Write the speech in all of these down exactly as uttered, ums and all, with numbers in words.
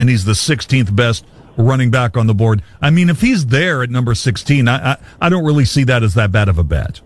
and he's the sixteenth best running back on the board. I mean, if he's there at number sixteen, I, I, I don't really see that as that bad of a bet.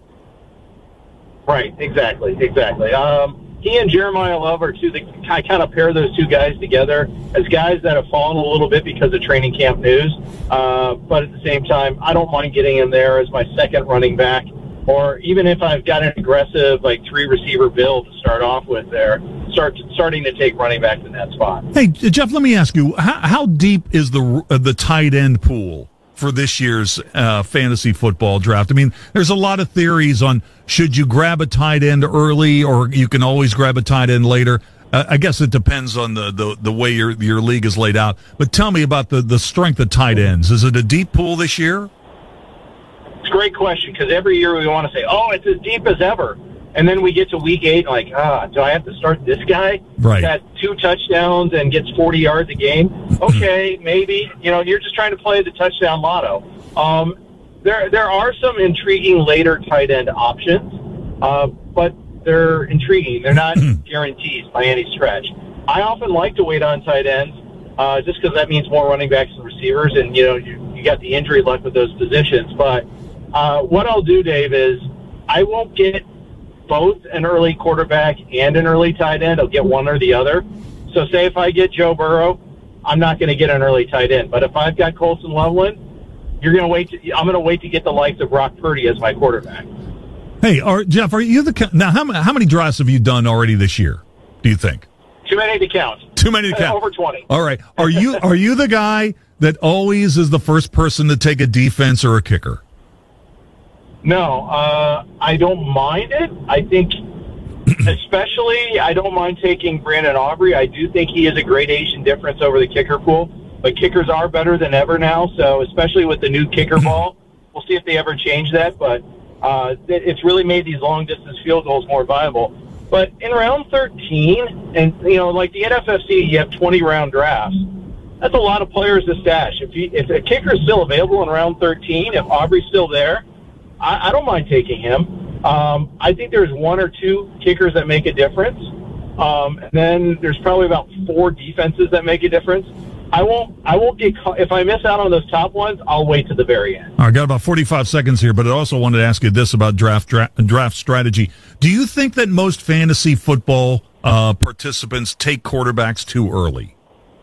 Right, exactly, exactly. Um, he and Jeremiah Love are two, the, I kind of pair those two guys together as guys that have fallen a little bit because of training camp news. Uh, but at the same time, I don't mind getting him there as my second running back, or even if I've got an aggressive, like, three-receiver build to start off with there, start starting to take running backs in that spot. Hey, Jeff, let me ask you, how, how deep is the uh, the tight end pool for this year's uh, fantasy football draft? I mean, there's a lot of theories on should you grab a tight end early or you can always grab a tight end later. Uh, I guess it depends on the, the, the way your your league is laid out. But tell me about the, the strength of tight ends. Is it a deep pool this year? It's a great question because every year we want to say, oh, it's as deep as ever. And then we get to week eight, like, ah, do I have to start this guy? Right. Got two touchdowns and gets forty yards a game. Okay, maybe. You know, you're just trying to play the touchdown lotto. Um, there, there are some intriguing later tight end options, uh, but they're intriguing. They're not guarantees by any stretch. I often like to wait on tight ends uh, just because that means more running backs and receivers, and, you know, you, you got the injury luck with those positions. But uh, what I'll do, Dave, is I won't get both an early quarterback and an early tight end. I'll get one or the other. So say if I get Joe Burrow, I'm not going to get an early tight end. But if I've got Colson Loveland, you're going to wait. To, I'm going to wait to get the likes of Brock Purdy as my quarterback. Hey, are, Jeff, are you the now? How, how many drafts have you done already this year? Do you think? Too many to count. Too many to count. Over twenty. All right. Are you are you the guy that always is the first person to take a defense or a kicker? No, uh, I don't mind it. I think, especially, I don't mind taking Brandon Aubrey. I do think he is a gradation difference over the kicker pool. But kickers are better than ever now, so especially with the new kicker ball, we'll see if they ever change that. But uh, it's really made these long-distance field goals more viable. But in round thirteen, and, you know, like the N F F C, you have twenty-round drafts. That's a lot of players to stash. If, you, if a kicker is still available in round thirteen, if Aubrey's still there, I, I don't mind taking him. Um, I think there's one or two kickers that make a difference. Um, and then there's probably about four defenses that make a difference. I won't. I won't get caught. If I miss out on those top ones, I'll wait to the very end. All right, got about forty-five seconds here, but I also wanted to ask you this about draft dra- draft strategy. Do you think that most fantasy football uh, participants take quarterbacks too early?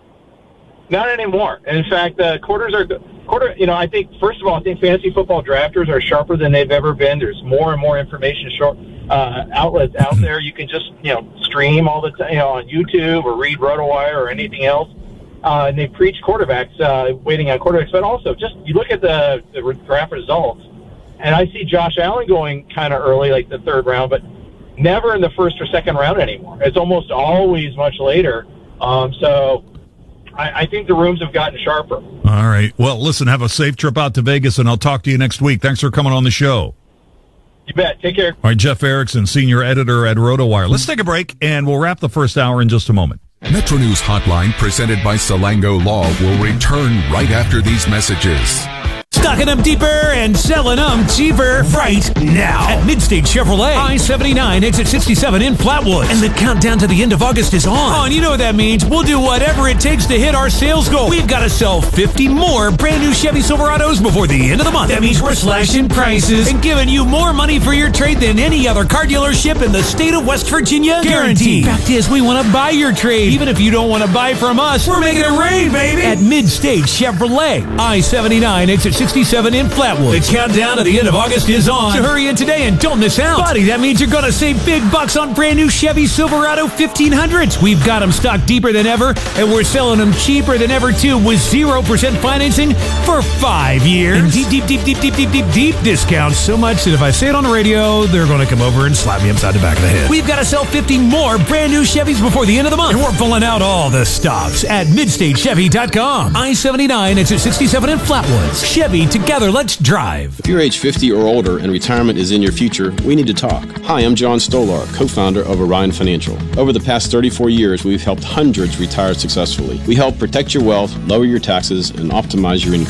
Not anymore. And in fact, uh, quarters are quarter. You know, I think first of all, I think fantasy football drafters are sharper than they've ever been. There's more and more information short uh, outlets out there. You can just you know stream all the time, you know, on YouTube or read RotoWire or anything else. Uh, and they preach quarterbacks, uh, waiting on quarterbacks. But also, just you look at the, the draft results, and I see Josh Allen going kind of early, like the third round, but never in the first or second round anymore. It's almost always much later. Um, so I, I think the rooms have gotten sharper. All right. Well, listen, have a safe trip out to Vegas, and I'll talk to you next week. Thanks for coming on the show. You bet. Take care. All right, Jeff Erickson, senior editor at RotoWire. Let's take a break, and we'll wrap the first hour in just a moment. Metro News Hotline, presented by Salango Law, will return right after these messages. Stocking them deeper and selling them cheaper right now at Midstate Chevrolet. I seventy-nine, exit sixty-seven in Flatwoods. And the countdown to the end of August is on. Oh, and you know what that means. We'll do whatever it takes to hit our sales goal. We've got to sell fifty more brand new Chevy Silverados before the end of the month. That means we're slashing prices and giving you more money for your trade than any other car dealership in the state of West Virginia. Guaranteed. Fact is, we want to buy your trade. Even if you don't want to buy from us, we're making it rain, baby. At Midstate Chevrolet. I seventy-nine, exit sixty-seven in Flatwood. The countdown to the end of August is on. So hurry in today and don't miss out. Buddy, that means you're going to save big bucks on brand new Chevy Silverado fifteen hundreds. We've got them stocked deeper than ever, and we're selling them cheaper than ever, too, with zero percent financing for five years. And deep, deep, deep, deep, deep, deep, deep, deep discounts. So much that if I say it on the radio, they're going to come over and slap me upside the back of the head. We've got to sell fifty more brand new Chevys before the end of the month. And we're pulling out all the stops at midstate chevy dot com. I seventy-nine, exit sixty-seven in Flatwoods. Chevy, together, let's drive. If you're age fifty or older and retirement is in your future, we need to talk. Hi, I'm John Stolar, co-founder of Orion Financial. Over the past thirty-four years, we've helped hundreds retire successfully. We help protect your wealth, lower your taxes, and optimize your income.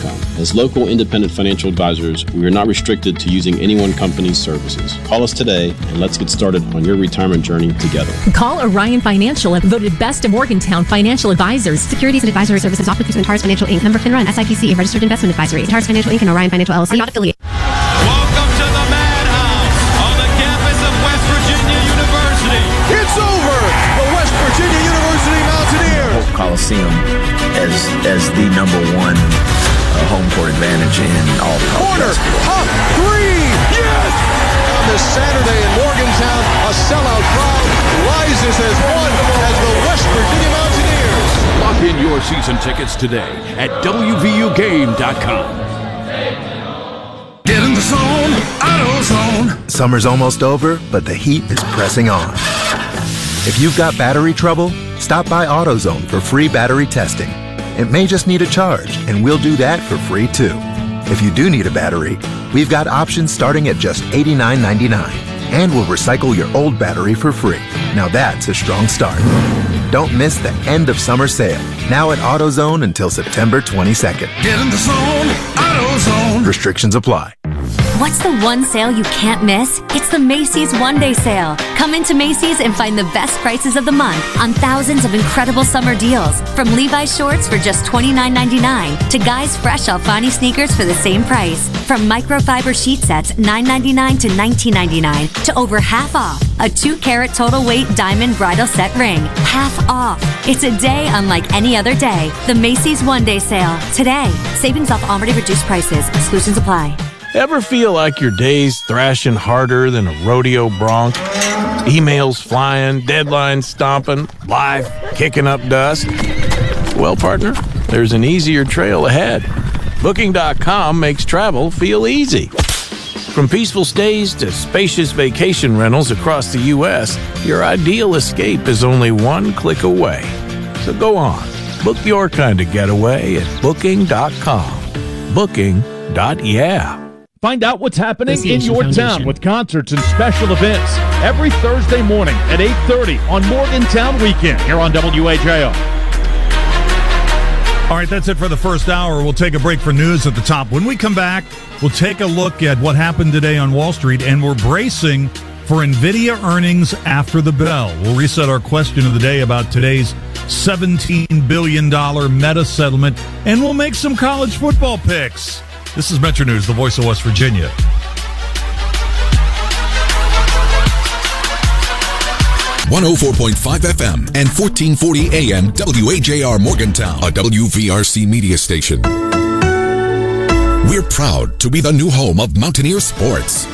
As local independent financial advisors, we are not restricted to using any one company's services. Call us today and let's get started on your retirement journey together. Call Orion Financial, voted best of Morgantown financial advisors. Securities and advisory services offered through Antares Financial Incorporated. Member FINRA and S I P C, a registered investment advisory. Antares Financial Incorporated and Orion Financial L L C are not affiliated. Welcome to the Madhouse on the campus of West Virginia University. It's over! The West Virginia University Mountaineers! Coliseum as as the number one uh, home court advantage in all college Corner, basketball. up, three, yes! On this Saturday in Morgantown, a sellout crowd rises as one as the West Virginia Mountaineers. Lock in your season tickets today at W V U game dot com. Get in the zone, AutoZone. Summer's almost over, but the heat is pressing on. If you've got battery trouble, stop by AutoZone for free battery testing. It may just need a charge, and we'll do that for free too. If you do need a battery, we've got options starting at just eighty-nine ninety-nine, and we'll recycle your old battery for free. Now that's a strong start. Don't miss the end of summer sale, now at AutoZone until September twenty-second. Get in the zone, AutoZone. Restrictions apply. What's the one sale you can't miss? It's the Macy's One Day Sale. Come into Macy's and find the best prices of the month on thousands of incredible summer deals. From Levi's shorts for just twenty-nine ninety-nine to Guys Fresh Alfani sneakers for the same price. From microfiber sheet sets nine ninety-nine to nineteen ninety-nine to over half off. A two carat total weight diamond bridal set ring. Half off. It's a day unlike any other day. The Macy's One Day Sale. Today. Savings off already reduced prices. Exclusions apply. Ever feel like your day's thrashing harder than a rodeo bronc? Emails flying, deadlines stomping, life kicking up dust? Well, partner, there's an easier trail ahead. Booking dot com makes travel feel easy. From peaceful stays to spacious vacation rentals across the U S, your ideal escape is only one click away. So go on, book your kind of getaway at Booking dot com. Booking dot yeah. Find out what's happening in your town with concerts and special events every Thursday morning at eight thirty on Morgantown Weekend here on W H A O. All right, that's it for the first hour. We'll take a break for news at the top. When we come back, we'll take a look at what happened today on Wall Street, and we're bracing for NVIDIA earnings after the bell. We'll reset our question of the day about today's seventeen billion dollars Meta settlement, and we'll make some college football picks. This is Metro News, the voice of West Virginia. one oh four point five F M and fourteen forty A M W H A R Morgantown, a W V R C media station. We're proud to be the new home of Mountaineer sports.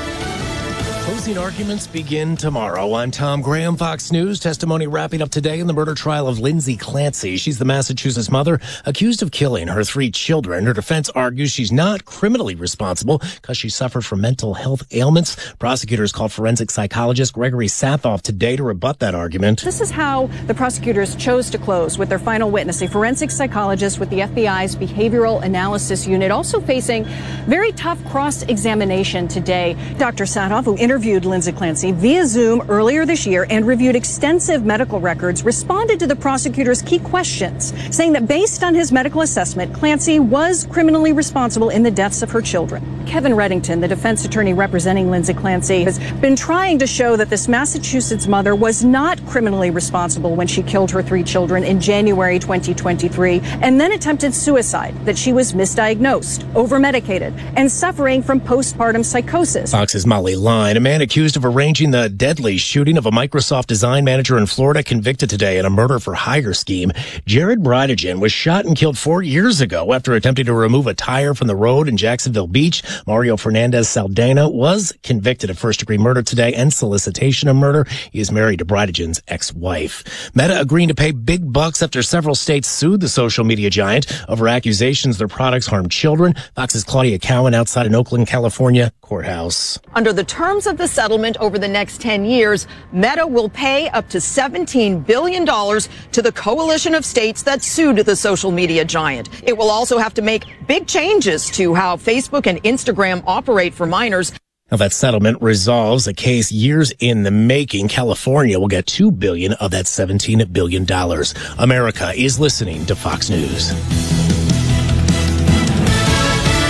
Closing arguments begin tomorrow. I'm Tom Graham, Fox News. Testimony wrapping up today in the murder trial of Lindsay Clancy. She's the Massachusetts mother accused of killing her three children. Her defense argues she's not criminally responsible because she suffered from mental health ailments. Prosecutors called forensic psychologist Gregory Sathoff today to rebut that argument. This is how the prosecutors chose to close with their final witness, a forensic psychologist with the F B I's Behavioral Analysis Unit, also facing very tough cross-examination today. Doctor Sathoff, who interviewed Interviewed Lindsay Clancy via Zoom earlier this year and reviewed extensive medical records, responded to the prosecutor's key questions, saying that based on his medical assessment, Clancy was criminally responsible in the deaths of her children. Kevin Reddington, the defense attorney representing Lindsay Clancy, has been trying to show that this Massachusetts mother was not criminally responsible when she killed her three children in January twenty twenty-three and then attempted suicide, that she was misdiagnosed, over-medicated, and suffering from postpartum psychosis. Fox's Molly Line, a man accused of arranging the deadly shooting of a Microsoft design manager in Florida, convicted today in a murder for hire scheme. Jared Bridegen was shot and killed four years ago after attempting to remove a tire from the road in Jacksonville Beach. Mario Fernandez Saldana was convicted of first-degree murder today and solicitation of murder. He is married to Bridegen's ex-wife. Meta agreeing to pay big bucks after several states sued the social media giant over accusations their products harm children. Fox's Claudia Cowan outside an Oakland, California courthouse. Under the terms of the settlement over the next ten years, Meta will pay up to seventeen billion dollars to the coalition of states that sued the social media giant. It will also have to make big changes to how Facebook and Instagram operate for minors. Now that settlement resolves a case years in the making. California will get two billion dollars of that seventeen billion dollars. America is listening to Fox News.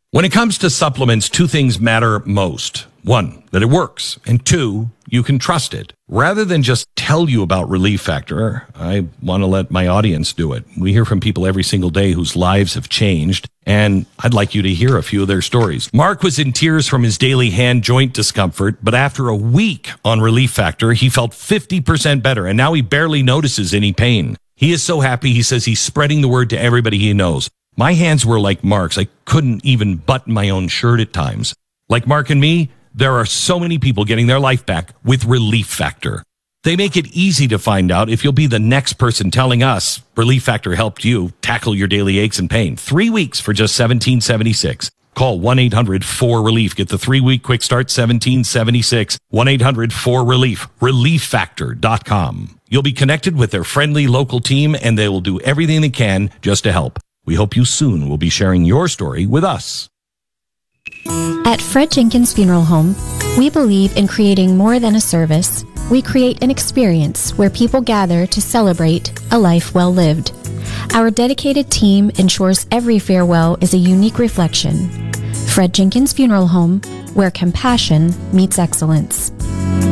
When it comes to supplements, two things matter most. One, that it works. And two, you can trust it. Rather than just tell you about Relief Factor, I want to let my audience do it. We hear from people every single day whose lives have changed, and I'd like you to hear a few of their stories. Mark was in tears from his daily hand joint discomfort, but after a week on Relief Factor, he felt fifty percent better, and now he barely notices any pain. He is so happy, he says he's spreading the word to everybody he knows. My hands were like Mark's. I couldn't even button my own shirt at times. Like Mark and me, there are so many people getting their life back with Relief Factor. They make it easy to find out if you'll be the next person telling us Relief Factor helped you tackle your daily aches and pain. Three weeks for just seventeen seventy-six. Call one eight hundred four relief. Get the three-week quick start, seventeen seventy-six. one eight hundred four relief. relief factor dot com. You'll be connected with their friendly local team, and they will do everything they can just to help. We hope you soon will be sharing your story with us. At Fred Jenkins Funeral Home, we believe in creating more than a service. We create an experience where people gather to celebrate a life well lived. Our dedicated team ensures every farewell is a unique reflection. Fred Jenkins Funeral Home, where compassion meets excellence.